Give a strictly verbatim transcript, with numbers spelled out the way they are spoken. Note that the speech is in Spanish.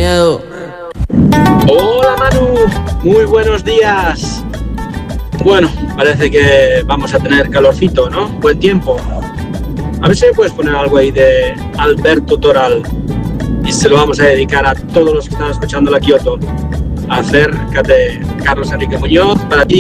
miedo. Hola Manu, muy buenos días. Bueno, parece que vamos a tener calorcito, ¿no? Buen tiempo. A ver si me puedes poner algo ahí de Alberto Toral. Y se lo vamos a dedicar a todos los que están escuchando la Kioto. Acércate, Carlos Enrique Muñoz, para ti.